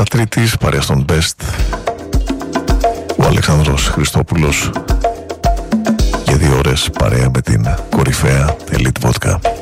στα Τρίτης, παρέα στον Best, ο Αλεξάνδρος Χριστόπουλος, για 2 ώρες παρέα με την κορυφαία Elite Vodka.